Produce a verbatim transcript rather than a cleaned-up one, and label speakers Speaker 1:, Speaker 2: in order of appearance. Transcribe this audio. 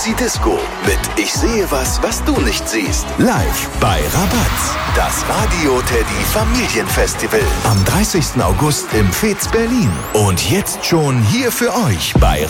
Speaker 1: Easy Disco mit Ich sehe was, was du nicht siehst. Live bei Rabatz. Das Radio Teddy Familienfestival. Am dreißigsten August im Fez Berlin. Und jetzt schon hier für euch bei